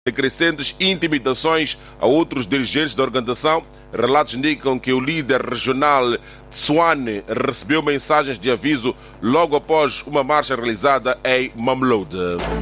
de crescentes intimidações a outros dirigentes da organização. Relatos indicam que o líder regional Tswane recebeu mensagens de aviso logo após uma marcha realizada em Mamelodi.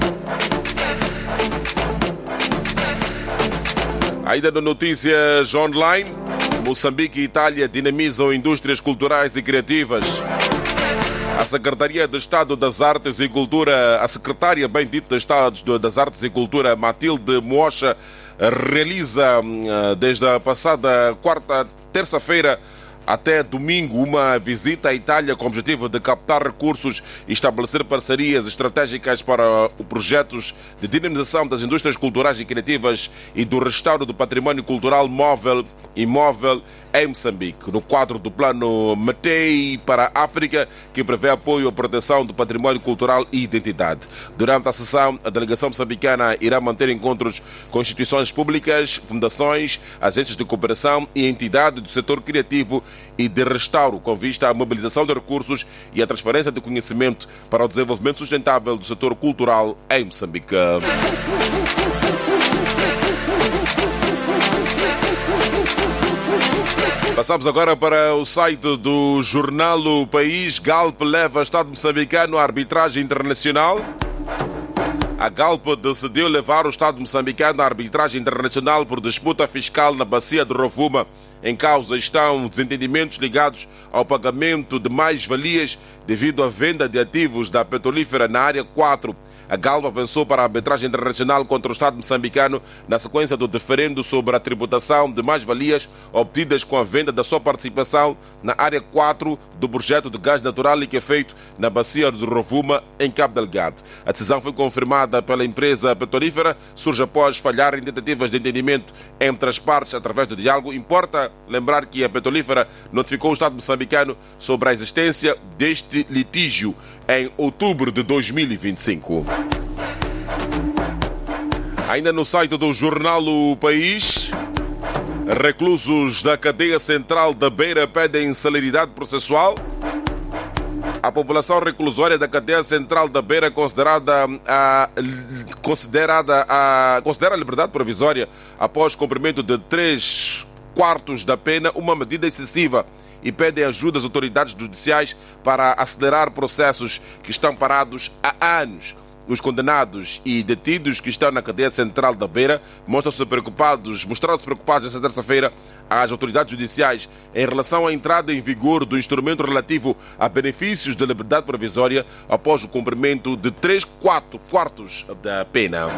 Ainda no Notícias Online, Moçambique e Itália dinamizam indústrias culturais e criativas. A Secretaria de Estado das Artes e Cultura, a secretária bem dito de Estado das Artes e Cultura, Matilde Mocha, realiza desde a passada terça-feira até domingo uma visita à Itália com o objetivo de captar recursos e estabelecer parcerias estratégicas para projetos de dinamização das indústrias culturais e criativas e do restauro do património cultural móvel e imóvel em Moçambique, no quadro do plano METEI para a África, que prevê apoio à proteção do património cultural e identidade. Durante a sessão, a delegação moçambicana irá manter encontros com instituições públicas, fundações, agências de cooperação e entidades do setor criativo e de restauro, com vista à mobilização de recursos e à transferência de conhecimento para o desenvolvimento sustentável do setor cultural em Moçambique. Passamos agora para o site do jornal O País. Galp leva Estado moçambicano à arbitragem internacional. A Galp decidiu levar o Estado moçambicano à arbitragem internacional por disputa fiscal na bacia de Rovuma. Em causa estão desentendimentos ligados ao pagamento de mais-valias devido à venda de ativos da petrolífera na área 4. A Galp avançou para a arbitragem internacional contra o Estado moçambicano na sequência do referendo sobre a tributação de mais-valias obtidas com a venda da sua participação na área 4 do projeto de gás natural liquefeito na bacia de Rovuma, em Cabo Delgado. A decisão foi confirmada pela empresa petrolífera, surge após falharem tentativas de entendimento entre as partes através do diálogo. Importa lembrar que a petrolífera notificou o Estado moçambicano sobre a existência deste litígio em outubro de 2025. Ainda no site do jornal O País, reclusos da cadeia central da Beira pedem celeridade processual. A população reclusória da cadeia central da Beira considera a liberdade provisória após cumprimento de 3/4 da pena, uma medida excessiva, e pedem ajuda às autoridades judiciais para acelerar processos que estão parados há anos. Os condenados e detidos que estão na cadeia central da Beira mostraram-se preocupados esta terça-feira às autoridades judiciais em relação à entrada em vigor do instrumento relativo a benefícios de liberdade provisória após o cumprimento de 3/4 da pena.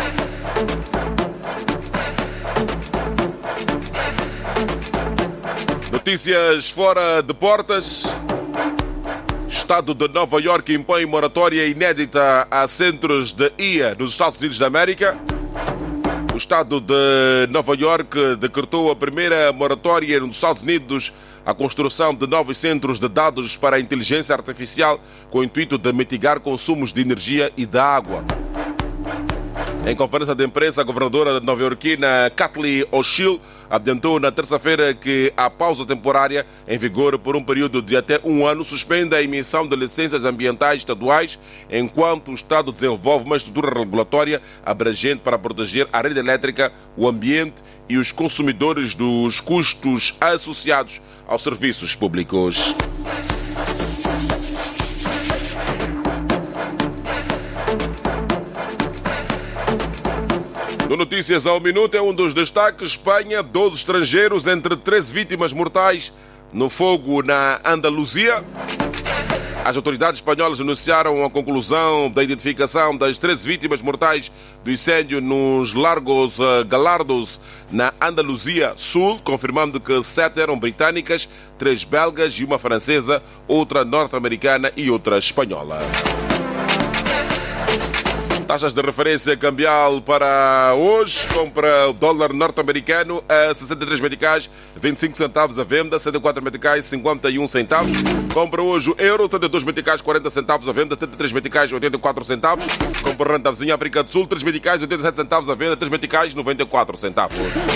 Notícias fora de portas. Estado de Nova Iorque impõe moratória inédita a centros de IA nos Estados Unidos da América. O Estado de Nova Iorque decretou a primeira moratória nos Estados Unidos à construção de novos centros de dados para a inteligência artificial com o intuito de mitigar consumos de energia e da água. Em conferência de imprensa, a governadora nova-iorquina Kathleen Hochul adiantou na terça-feira que a pausa temporária, em vigor por um período de até 1 ano, suspende a emissão de licenças ambientais estaduais, enquanto o Estado desenvolve uma estrutura regulatória abrangente para proteger a rede elétrica, o ambiente e os consumidores dos custos associados aos serviços públicos. No Notícias ao Minuto é um dos destaques. Espanha, 12 estrangeiros entre 13 vítimas mortais no fogo na Andaluzia. As autoridades espanholas anunciaram a conclusão da identificação das 13 vítimas mortais do incêndio nos Largos Galardos, na Andaluzia Sul, confirmando que 7 eram britânicas, 3 belgas e uma francesa, outra norte-americana e outra espanhola. Taxas de referência cambial para hoje. Compra o dólar norte-americano a 63 meticais, 25 centavos a venda, 104 meticais, 51 centavos. Compra hoje o euro, 32 meticais, 40 centavos a venda, 73 meticais, 84 centavos. Compra renda vizinha África do Sul, 3 meticais, 87 centavos a venda, 3 meticais, 94 centavos.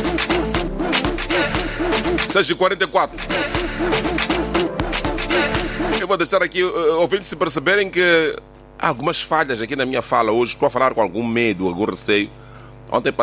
6h44. Eu vou deixar aqui, ouvintes, se perceberem que há algumas falhas aqui na minha fala hoje. Estou a falar com algum medo, algum receio. Ontem